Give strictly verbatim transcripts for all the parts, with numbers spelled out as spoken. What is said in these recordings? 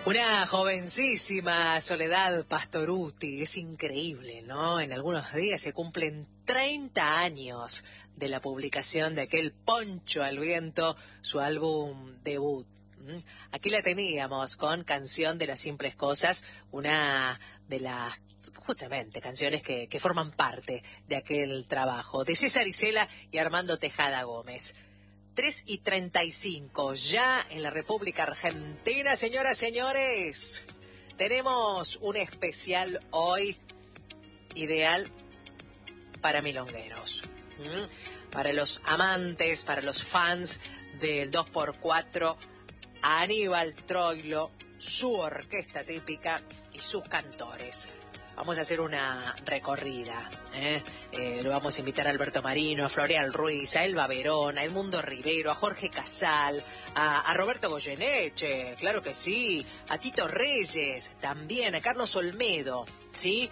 Una jovencísima Soledad Pastorutti, es increíble, ¿no? En algunos días se cumplen treinta años de la publicación de aquel Poncho al Viento, su álbum debut. ¿Mm? Aquí la teníamos con Canción de las Simples Cosas, una de las justamente canciones que, que forman parte de aquel trabajo, de César Isela y Armando Tejada Gómez. tres y treinta y cinco, ya en la República Argentina, señoras, señores. Tenemos un especial hoy ideal para milongueros, ¿Mm? para los amantes, para los fans del dos por cuatro, Aníbal Troilo, su orquesta típica y sus cantores. Vamos a hacer una recorrida, ¿eh? Eh, lo vamos a invitar a Alberto Marino, a Floreal Ruiz, a Elba Verón, a Edmundo Rivero, a Jorge Casal, a, a Roberto Goyeneche, claro que sí, a Tito Reyes, también a Carlos Olmedo, ¿sí?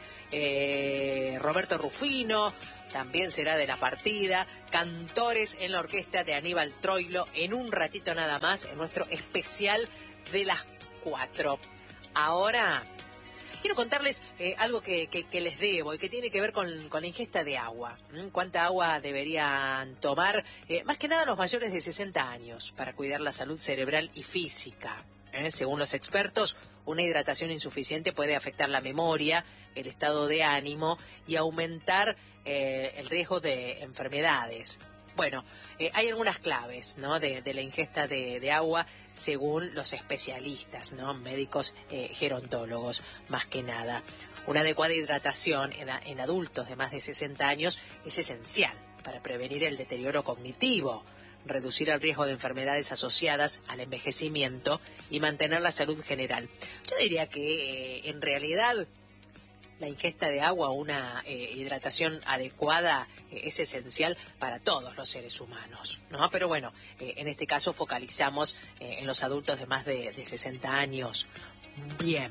Eh, Roberto Rufino, también será de la partida, cantores en la orquesta de Aníbal Troilo, en un ratito nada más, en nuestro especial de las cuatro. Ahora quiero contarles eh, algo que, que, que les debo y que tiene que ver con, con la ingesta de agua. ¿Mm? ¿Cuánta agua deberían tomar? Eh, más que nada los mayores de sesenta años para cuidar la salud cerebral y física. ¿Eh? Según los expertos, una hidratación insuficiente puede afectar la memoria, el estado de ánimo y aumentar eh, el riesgo de enfermedades. Bueno, eh, hay algunas claves, ¿no? de, de la ingesta de, de agua según los especialistas, ¿no? Médicos eh, gerontólogos, más que nada. Una adecuada hidratación en, en adultos de más de sesenta años es esencial para prevenir el deterioro cognitivo, reducir el riesgo de enfermedades asociadas al envejecimiento y mantener la salud general. Yo diría que eh, en realidad la ingesta de agua, una eh, hidratación adecuada eh, es esencial para todos los seres humanos, ¿no? Pero bueno, eh, en este caso focalizamos eh, en los adultos de más de, de sesenta años. Bien,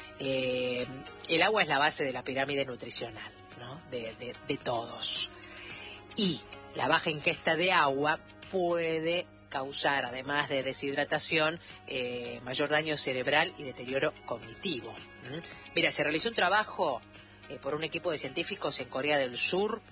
eh, el agua es la base de la pirámide nutricional, ¿no? de, de, de todos. Y la baja ingesta de agua puede causar, además de deshidratación, eh, mayor daño cerebral y deterioro cognitivo. ¿Mm? Mira, se realizó un trabajo eh, por un equipo de científicos en Corea del Sur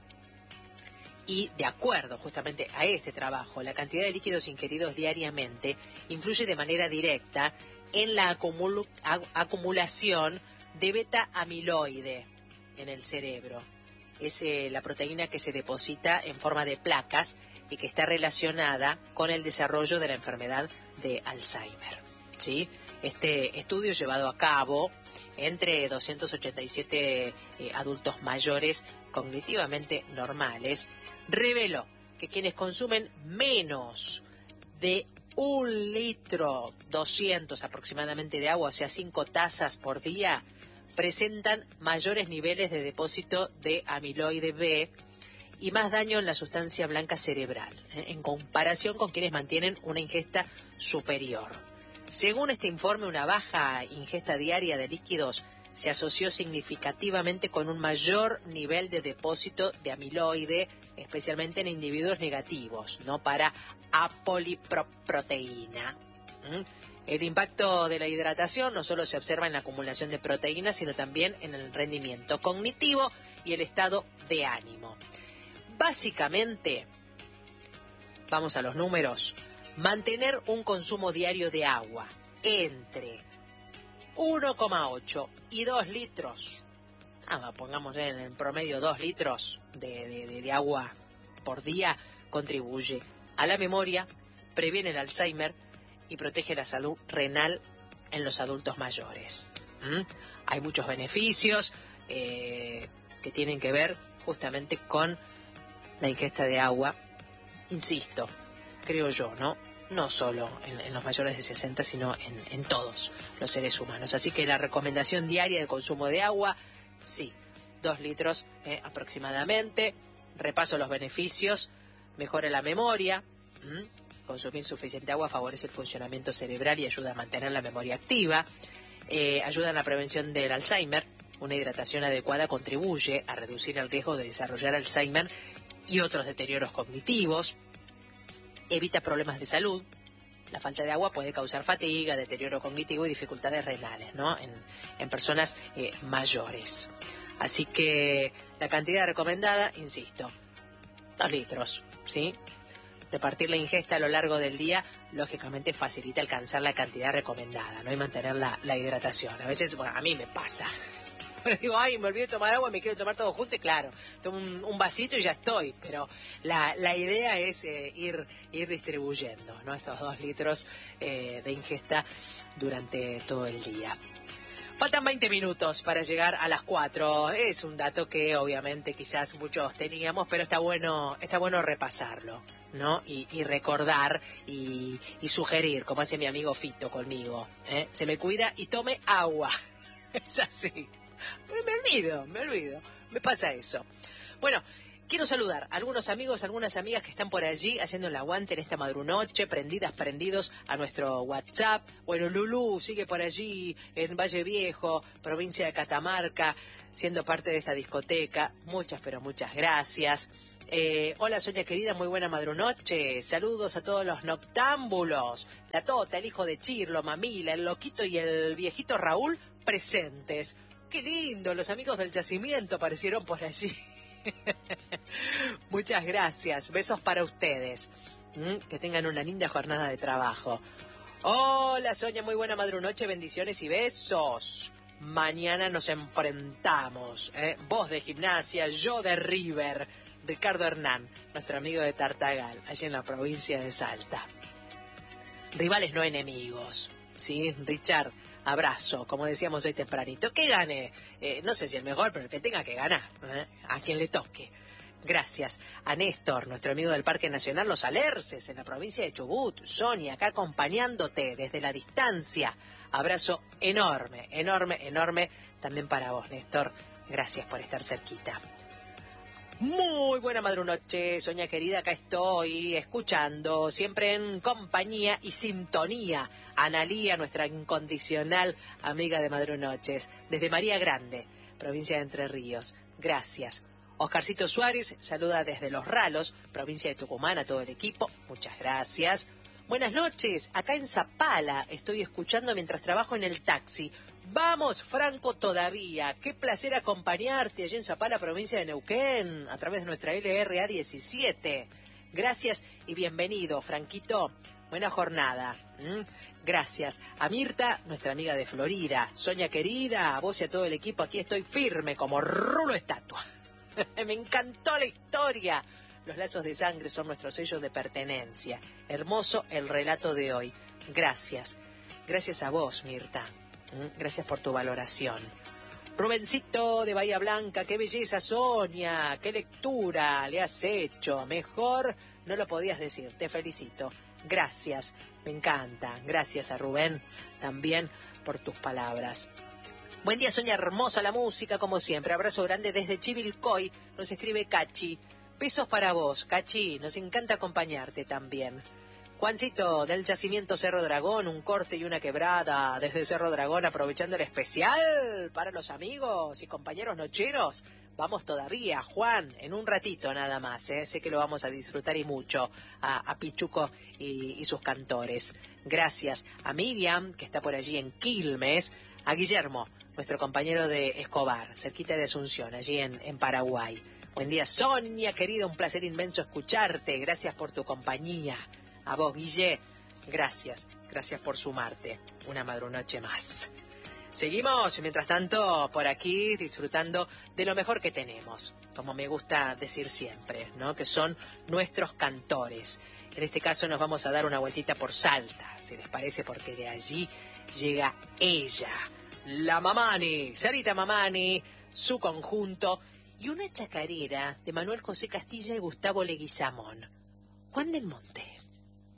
y, de acuerdo justamente a este trabajo, la cantidad de líquidos ingeridos diariamente influye de manera directa en la acumul acumulación de beta-amiloide en el cerebro. Es eh, la proteína que se deposita en forma de placas y que está relacionada con el desarrollo de la enfermedad de Alzheimer, ¿sí? Este estudio llevado a cabo entre doscientos ochenta y siete eh, adultos mayores cognitivamente normales reveló que quienes consumen menos de un litro doscientos aproximadamente de agua, o sea, cinco tazas por día, presentan mayores niveles de depósito de amiloide B y más daño en la sustancia blanca cerebral, ¿eh? en comparación con quienes mantienen una ingesta superior. Según este informe, una baja ingesta diaria de líquidos se asoció significativamente con un mayor nivel de depósito de amiloide, especialmente en individuos negativos, no para apoliproteína. ¿Mm? El impacto de la hidratación no solo se observa en la acumulación de proteínas, sino también en el rendimiento cognitivo y el estado de ánimo. Básicamente, vamos a los números, mantener un consumo diario de agua entre uno coma ocho y dos litros, ah, pongamos en el promedio dos litros de, de, de agua por día, contribuye a la memoria, previene el Alzheimer y protege la salud renal en los adultos mayores. ¿Mm? Hay muchos beneficios eh, que tienen que ver justamente con la ingesta de agua, insisto, creo yo, ¿no? No solo en, en los mayores de sesenta, sino en, en todos los seres humanos. Así que la recomendación diaria de consumo de agua, sí, dos litros eh, aproximadamente. Repaso los beneficios, mejora la memoria. ¿Mm? Consumir suficiente agua favorece el funcionamiento cerebral y ayuda a mantener la memoria activa. Eh, ayuda en la prevención del Alzheimer. Una hidratación adecuada contribuye a reducir el riesgo de desarrollar Alzheimer y otros deterioros cognitivos, evita problemas de salud, La falta de agua puede causar fatiga, deterioro cognitivo y dificultades renales, ¿no? En, en personas eh, mayores. Así que la cantidad recomendada, insisto, dos litros, ¿sí? Repartir la ingesta a lo largo del día, lógicamente facilita alcanzar la cantidad recomendada, ¿no? Y mantener la, la hidratación. A veces, bueno, a mí me pasa. Digo, ay, me olvidé de tomar agua, me quiero tomar todo junto y claro, tomo un, un vasito y ya estoy. Pero la, la idea es eh, ir, ir distribuyendo, ¿no? Estos dos litros eh, de ingesta durante todo el día. Faltan veinte minutos para llegar a las cuatro. Es un dato que obviamente quizás muchos teníamos, pero está bueno, está bueno repasarlo, ¿no? Y, y recordar y, y sugerir, como hace mi amigo Fito conmigo, ¿eh? Se me cuida y tome agua. Es así. Me olvido, me olvido. Me pasa eso. Bueno, quiero saludar a algunos amigos, algunas amigas que están por allí haciendo el aguante en esta madrunoche, prendidas, prendidos a nuestro WhatsApp. Bueno, Lulú sigue por allí en Valle Viejo, provincia de Catamarca, siendo parte de esta discoteca. Muchas, pero muchas gracias. Eh, hola, Sonia querida, muy buena madrunoche. Saludos a todos los noctámbulos. La Tota, el hijo de Chirlo, Mamila, el loquito y el viejito Raúl presentes. Qué lindo, los amigos del yacimiento aparecieron por allí. Muchas gracias, besos para ustedes. ¿Mm? Que tengan una linda jornada de trabajo. Hola, Sonia, muy buena madrunoche, bendiciones y besos. Mañana nos enfrentamos, ¿eh? Vos de Gimnasia, yo de River. Ricardo Hernán, nuestro amigo de Tartagal, allí en la provincia de Salta. Rivales no enemigos, ¿sí? Richard, abrazo, como decíamos hoy tempranito. Que gane, eh, no sé si el mejor, pero el que tenga que ganar, ¿eh? A quien le toque. Gracias a Néstor, nuestro amigo del Parque Nacional Los Alerces, en la provincia de Chubut. Sonia, acá acompañándote desde la distancia. Abrazo enorme, enorme, enorme también para vos, Néstor. Gracias por estar cerquita. Muy buena madrunoche, Sonia querida, acá estoy escuchando, siempre en compañía y sintonía. Analía, nuestra incondicional amiga de madrunoches, desde María Grande, provincia de Entre Ríos. Gracias. Oscarcito Suárez saluda desde Los Ralos, provincia de Tucumán, a todo el equipo. Muchas gracias. Buenas noches, acá en Zapala estoy escuchando mientras trabajo en el taxi. Vamos, Franco, todavía. Qué placer acompañarte allí en Zapala, provincia de Neuquén, a través de nuestra L R A diecisiete. Gracias y bienvenido, Franquito. Buena jornada. ¿Mm? Gracias. A Mirta, nuestra amiga de Florida. Sonia querida, a vos y a todo el equipo, aquí estoy firme como rulo estatua. Me encantó la historia. Los lazos de sangre son nuestro sello de pertenencia. Hermoso el relato de hoy. Gracias. Gracias a vos, Mirta. Gracias por tu valoración. Rubencito de Bahía Blanca, qué belleza, Sonia, qué lectura le has hecho. Mejor no lo podías decir, te felicito. Gracias, me encanta. Gracias a Rubén también por tus palabras. Buen día, Sonia, hermosa la música como siempre. Abrazo grande desde Chivilcoy, nos escribe Cachi. Besos para vos, Cachi, nos encanta acompañarte también. Juancito, del yacimiento Cerro Dragón, un corte y una quebrada desde Cerro Dragón, aprovechando el especial para los amigos y compañeros nocheros. Vamos todavía, Juan, en un ratito nada más, ¿eh? Sé que lo vamos a disfrutar y mucho, a, a Pichuco y, y sus cantores. Gracias a Miriam, que está por allí en Quilmes, a Guillermo, nuestro compañero de Escobar, cerquita de Asunción, allí en, en Paraguay. Buen día, Sonia, querida, un placer inmenso escucharte. Gracias por tu compañía. A vos, Guille, gracias, gracias por sumarte una madrunoche más. Seguimos, mientras tanto, por aquí disfrutando de lo mejor que tenemos, como me gusta decir siempre, ¿no? Que son nuestros cantores. En este caso nos vamos a dar una vueltita por Salta, si les parece, porque de allí llega ella, la Mamani, Sarita Mamani, su conjunto, y una chacarera de Manuel José Castilla y Gustavo Leguizamón, Juan del Monte.